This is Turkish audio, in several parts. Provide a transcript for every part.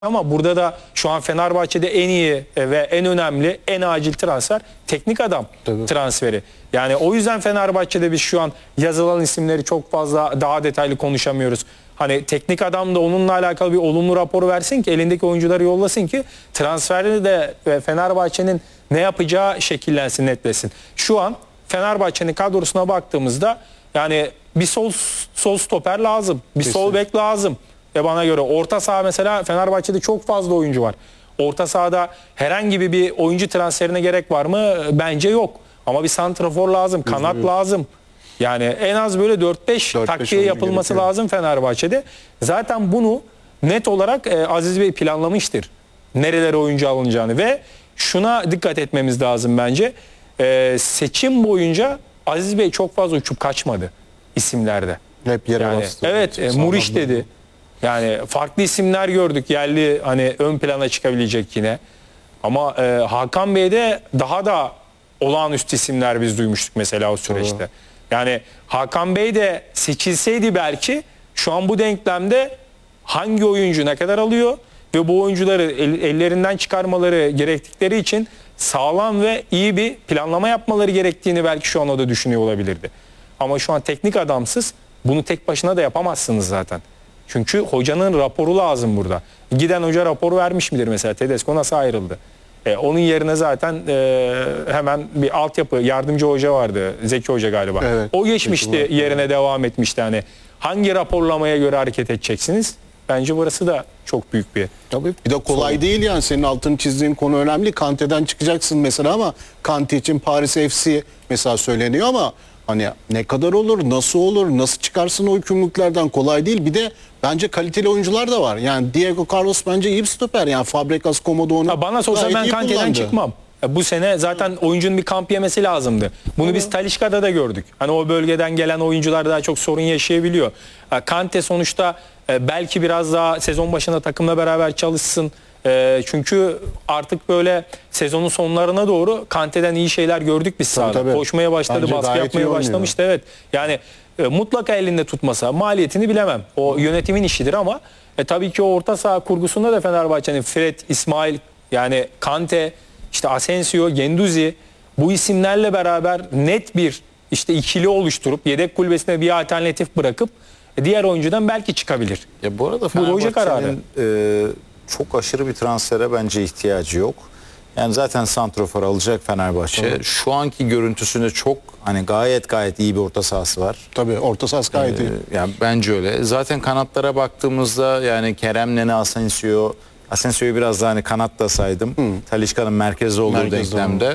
Ama burada da şu an Fenerbahçe'de en iyi ve en önemli, en acil transfer teknik adam transferi. Yani o yüzden Fenerbahçe'de biz şu an yazılan isimleri çok fazla daha detaylı konuşamıyoruz. Hani teknik adam da onunla alakalı bir olumlu raporu versin ki elindeki oyuncuları yollasın ki transferde de Fenerbahçe'nin ne yapacağı şekillensin, netlesin. Şu an Fenerbahçe'nin kadrosuna baktığımızda yani bir sol stoper lazım, bir sol bek lazım. Bana göre orta saha mesela Fenerbahçe'de çok fazla oyuncu var. Orta sahada herhangi bir oyuncu transferine gerek var mı? Bence yok. Ama bir santrafor lazım, kanat lazım. Yani en az böyle 4-5 takviye yapılması gerekiyor. Lazım Fenerbahçe'de. Zaten bunu net olarak Aziz Bey planlamıştır. Nerelere oyuncu alınacağını ve şuna dikkat etmemiz lazım bence. Seçim boyunca Aziz Bey çok fazla uçup kaçmadı isimlerde. Hep yere yani, bastı. Evet, Muriç dedi. Yani farklı isimler gördük yerli, hani ön plana çıkabilecek yine. Ama Hakan Bey'de daha da olağanüstü isimler biz duymuştuk mesela o süreçte. Yani Hakan Bey de seçilseydi belki şu an bu denklemde hangi oyuncu ne kadar alıyor ve bu oyuncuları ellerinden çıkarmaları gerektikleri için sağlam ve iyi bir planlama yapmaları gerektiğini belki şu an o da düşünüyor olabilirdi. Ama şu an teknik adamsız bunu tek başına da yapamazsınız zaten. Çünkü hocanın raporu lazım burada. Giden hoca raporu vermiş midir mesela? Tedesco nasıl ayrıldı? Onun yerine zaten hemen bir altyapı yardımcı hoca vardı. Zeki Hoca galiba. Evet, o geçmişti, yerine devam etmişti. Hani hangi raporlamaya göre hareket edeceksiniz? Bence burası da çok büyük bir Tabii. Bir de kolay değil yani, senin altını çizdiğin konu önemli. Kante'den çıkacaksın mesela ama Kante için Paris FC mesela söyleniyor ama hani ne kadar olur, nasıl olur, nasıl çıkarsın o yükümlülüklerden, kolay değil. Bir de bence kaliteli oyuncular da var. Yani Diego Carlos bence iyi bir stoper. Yani Fabregas, Comodo onu bana sorsa ben Kante'den çıkmam. Bu sene zaten oyuncunun bir kamp yemesi lazımdı. Bunu biz Talisca'da da gördük. Hani o bölgeden gelen oyuncular daha çok sorun yaşayabiliyor. Kante sonuçta belki biraz daha sezon başında takımla beraber çalışsın. Çünkü artık böyle sezonun sonlarına doğru Kante'den iyi şeyler gördük biz sahada. Koşmaya başladı, bence baskı yapmaya başlamıştı. Evet. Yani mutlaka elinde tutmasa, maliyetini bilemem. O yönetimin işidir ama tabii ki o orta saha kurgusunda da Fenerbahçe'nin Fred, İsmail, yani Kante, işte Asensio, Genduzi, bu isimlerle beraber net bir işte ikili oluşturup yedek kulübesine bir alternatif bırakıp diğer oyuncudan belki çıkabilir. Ya bu arada Fenerbahçe'nin çok aşırı bir transfere bence ihtiyacı yok. Yani zaten santrofor alacak Fenerbahçe. Şu anki görüntüsünde çok hani gayet iyi bir orta sahası var. Tabii orta sahası gayet iyi. Yani bence öyle. Zaten kanatlara baktığımızda yani Kerem, Nene, Asensio'yu biraz daha hani kanat da saydım. Talisca'nın merkezde olduğu denklemde.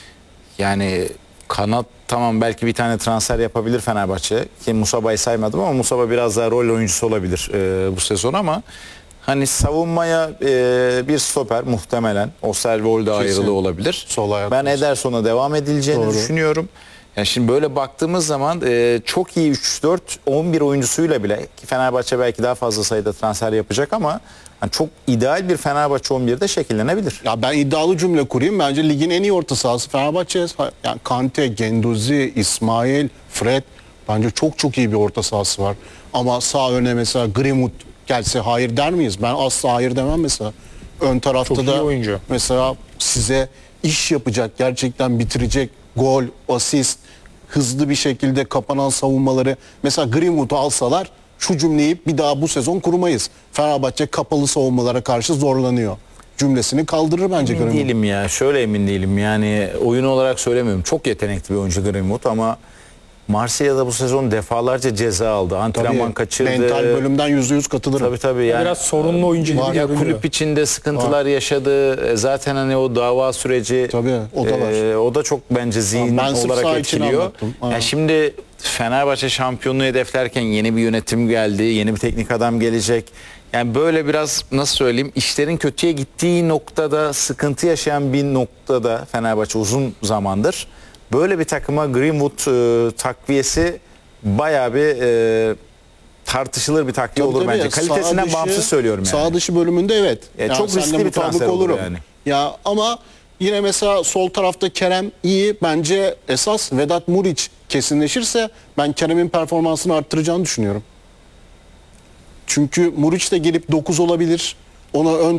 Yani kanat tamam, belki bir tane transfer yapabilir Fenerbahçe. Ki Musaba'yı saymadım ama Musaba biraz daha rol oyuncusu olabilir bu sezon ama hani savunmaya bir stoper muhtemelen Osterwolde ayrılığı olabilir. Ben Ederson'a devam edileceğini düşünüyorum. Yani şimdi böyle baktığımız zaman çok iyi 3-4-11 oyuncusuyla bile, ki Fenerbahçe belki daha fazla sayıda transfer yapacak ama yani çok ideal bir Fenerbahçe 11'de şekillenebilir. Ya ben iddialı cümle kurayım. Bence ligin en iyi orta sahası Fenerbahçe. Yani Kante, Genduzi, İsmail, Fred, bence çok iyi bir orta sahası var. Ama sağ öne mesela Greenwood gelse hayır der miyiz? Ben asla hayır demem mesela. Ön tarafta çok da oyuncu. Mesela size iş yapacak, gerçekten bitirecek, gol, asist, hızlı bir şekilde kapanan savunmaları. Mesela Greenwood'u alsalar şu cümleyi bir daha bu sezon kurmayız. Fenerbahçe kapalı savunmalara karşı zorlanıyor cümlesini kaldırır bence Greenwood. Emin değilim ya. Şöyle emin değilim. Yani oyun olarak söylemiyorum. Çok yetenekli bir oyuncu Greenwood ama Marsilya'da bu sezon defalarca ceza aldı. Antrenman kaçırdı. Mental bölümden %100 katılırım. Tabii yani. Biraz sorunlu oyuncu gibi görünüyor. Kulüp içinde sıkıntılar yaşadı. Zaten hani o dava süreci o da var. O da çok bence zihin olarak etkiliyor. Yani şimdi Fenerbahçe şampiyonluğu hedeflerken yeni bir yönetim geldi. Yeni bir teknik adam gelecek. Yani böyle biraz nasıl söyleyeyim, işlerin kötüye gittiği noktada, sıkıntı yaşayan bir noktada Fenerbahçe uzun zamandır. Böyle bir takıma Greenwood takviyesi bayağı bir tartışılır bir takviye olur bence. Kalitesinden bağımsız söylüyorum yani. Sağ dışı bölümünde evet. Yani çok riskli bir transfer olur yani. Ya ama yine mesela sol tarafta Kerem iyi. Bence esas Vedat Muriç kesinleşirse ben Kerem'in performansını arttıracağını düşünüyorum. Çünkü Muriç de gelip 9 olabilir. ona ön